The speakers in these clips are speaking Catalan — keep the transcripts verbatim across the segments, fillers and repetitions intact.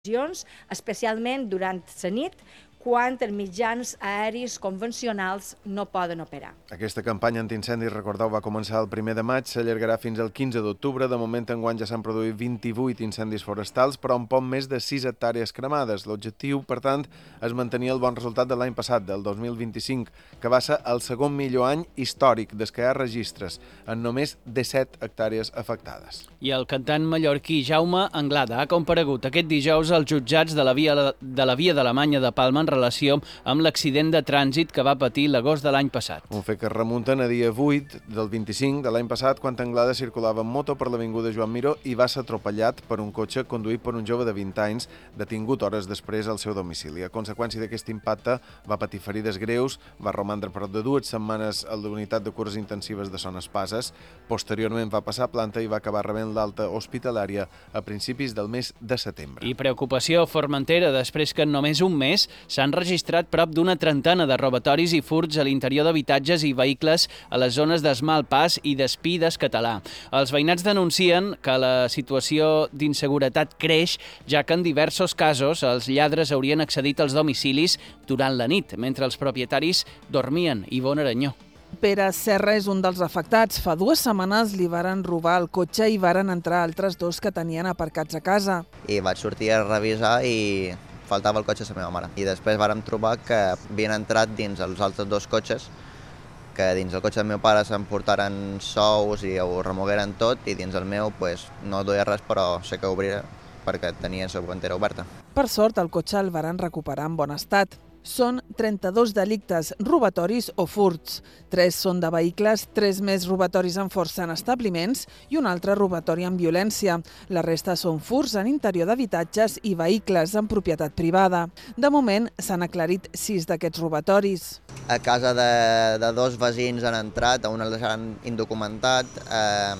especialment durant la nit, quan els mitjans aeris convencionals no poden operar. Aquesta campanya antiincendis, recordeu, va començar el primer de maig, s'allargarà fins al quinze d'octubre. De moment, enguany ja s'han produït vint-i-vuit incendis forestals, però un poc més de sis hectàrees cremades. L'objectiu, per tant, és mantenir el bon resultat de l'any passat, del dos mil vint-i-cinc, que va ser el segon millor any històric des que hi ha registres, en només disset hectàrees afectades. I el cantant mallorquí Jaume Anglada ha comparegut aquest dijous als jutjats de la Via de la Via d'Alemanya de Palma en relació amb l'accident de trànsit que va patir l'agost de l'any passat. Un fet que es remunta a dia vuit del vint-i-cinc de l'any passat, quan Anglada circulava en moto per l'avinguda Joan Miró i va ser atropellat per un cotxe conduït per un jove de vint anys, detingut hores després al seu domicili. A conseqüència d'aquest impacte va patir ferides greus, va romandre prop de dues setmanes a la unitat de cures intensives de Son Espases. Posteriorment va passar a planta i va acabar rebent l'alta hospitalària a principis del mes de setembre. I preocupació a Formentera després que en només un mes s'han registrat prop d'una trentena de robatoris i furts a l'interior d'habitatges i vehicles a les zones d'Esmal Pas i d'Espí d'Escatalà. Els veïnats denuncien que la situació d'inseguretat creix, ja que en diversos casos els lladres haurien accedit als domicilis durant la nit, mentre els propietaris dormien. Ivonne Aranyó. Pere Serra és un dels afectats. Fa dues setmanes li varen robar el cotxe i varen entrar altres dos que tenien aparcats a casa. I vaig sortir a revisar i faltava el cotxe de la meva mare. I després vàrem trobar que havien entrat dins els altres dos cotxes, que dins el cotxe del meu pare s'emportaren sous i ho remogueren tot, i dins el meu pues, no duia res, però sé que obria perquè tenia la guantera oberta. Per sort, el cotxe el varen recuperar en bon estat. Són trenta-dos delictes, robatoris o furts. Tres són de vehicles, tres més robatoris en força en establiments i un altre robatori en violència. La resta són furts en interior d'habitatges i vehicles en propietat privada. De moment, s'han aclarit sis d'aquests robatoris. A casa de, de dos veïns han entrat, a un el deixaran indocumentat. Eh,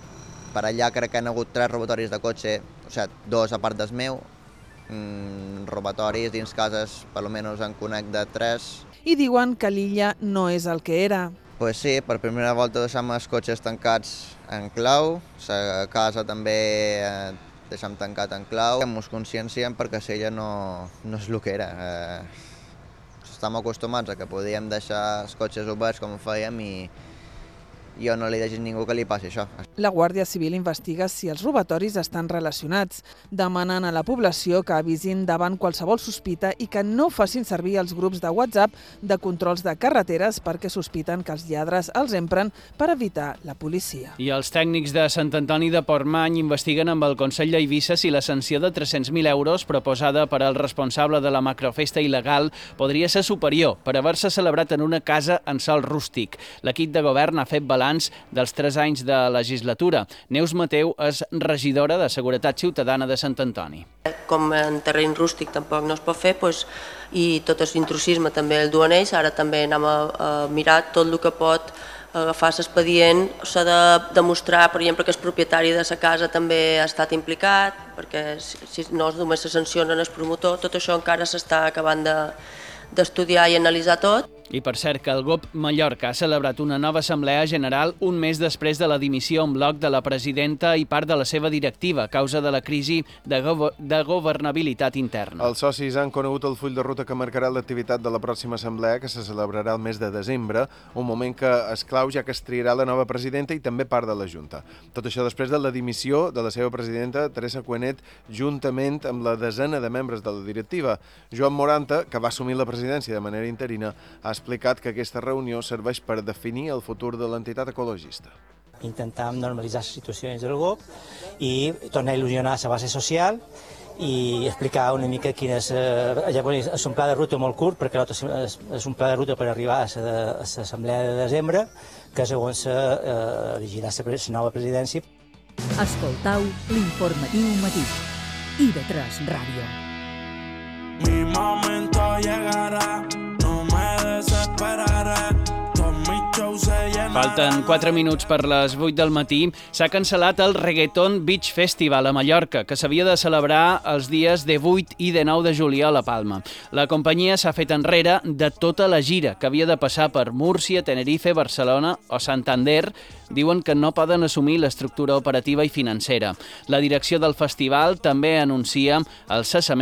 per allà crec que han hagut tres robatoris de cotxe, o sigui, dos a part del meu. Mm, robatoris dins cases, per almenys en conec de tres. I diuen que l'illa no és el que era. Pues sí, per primera volta deixem els cotxes tancats en clau, la casa també eh, deixem tancat en clau. Ens conscienciem perquè l'illa no, no és el que era. Eh, estem acostumats a que podíem deixar els cotxes oberts com fèiem i jo no li he llegit ningú que li passi això. La Guàrdia Civil investiga si els robatoris estan relacionats. Demanen a la població que avisin davant qualsevol sospita i que no facin servir els grups de WhatsApp de controls de carreteres perquè sospiten que els lladres els empren per evitar la policia. I els tècnics de Sant Antoni de Portmany investiguen amb el Consell d'Eivissa si la sanció de tres-cents mil euros proposada per al responsable de la macrofesta il·legal podria ser superior per haver-se celebrat en una casa en sòl rústic. L'equip de govern ha fet balanç dels tres anys de legislatura. Neus Mateu és regidora de Seguretat Ciutadana de Sant Antoni. Com en terreny rústic tampoc no es pot fer, doncs, i tot l'intrusisme també el duen ells, ara també anem a, a mirar tot el que pot agafar l'expedient. S'ha de demostrar, per exemple, que el propietari de la casa també ha estat implicat, perquè si no només se sanciona el promotor, tot això encara s'està acabant de d'estudiar i analitzar tot. I per cert que el G O P Mallorca ha celebrat una nova assemblea general un mes després de la dimissió en bloc de la presidenta i part de la seva directiva a causa de la crisi de, go de governabilitat interna. Els socis han conegut el full de ruta que marcarà l'activitat de la pròxima assemblea, que se celebrarà el mes de desembre, un moment que és clau ja que es triarà la nova presidenta i també part de la Junta. Tot això després de la dimissió de la seva presidenta, Teresa Cuenet, juntament amb la desena de membres de la directiva. Joan Moranta, que va assumir la presidència de manera interina, ha explicat que aquesta reunió serveix per definir el futur de l'entitat ecologista. Intentàvem normalitzar les situacions del grup i tornar a il·lusionar la base social i explicar una mica quin és... És un pla de ruta molt curt, perquè és un pla de ruta per arribar a l'assemblea de desembre, que segons elegirà la nova presidència. Escoltau l'informatiu matí. I de tres Ràdio. Mi momento llegará. No me desesperaré, todos mis shows se llenarán. Falten quatre minuts per les vuit del matí. S'ha cancel·lat el Reggaeton Beach Festival a Mallorca, que s'havia de celebrar els dies divuit i dinou de juliol a Palma. La companyia s'ha fet enrere de tota la gira, que havia de passar per Múrcia, Tenerife, Barcelona o Santander. Diuen que no poden assumir l'estructura operativa i financera. La direcció del festival també anuncia el cessament